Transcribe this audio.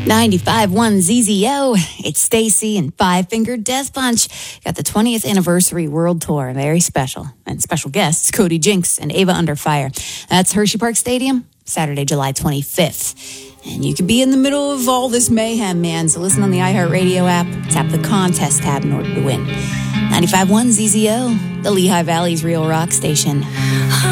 95.1 ZZO. It's Stacy and Five Finger Death Punch. Got the 20th anniversary world tour. Very special. And special guests, Cody Jinks and Ava Under Fire. That's Hershey Park Stadium, Saturday, July 25th. And you could be in the middle of all this mayhem, man. So listen on the iHeartRadio app. Tap the contest tab in order to win. 95.1 ZZO, the Lehigh Valley's real rock station.